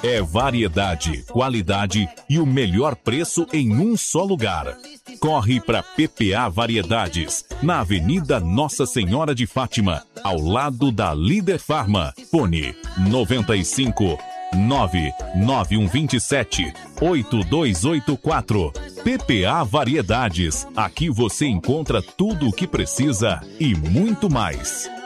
É variedade, qualidade e o melhor preço em um só lugar. Corre para PPA Variedades, na Avenida Nossa Senhora de Fátima, ao lado da Líder Farma. Fone 95 99127 8284. PPA Variedades. Aqui você encontra tudo o que precisa e muito mais.